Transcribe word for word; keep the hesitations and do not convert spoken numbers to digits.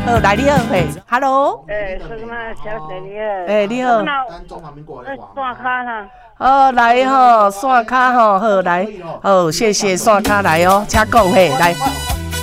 好，来你好，嘿 ，Hello， 诶，什么小姐你好？ 诶，你好， 咱中华民国的话， 刷卡哈。 哦，来吼，线卡吼，好来，好，谢谢线卡来哦，请讲嘿，来。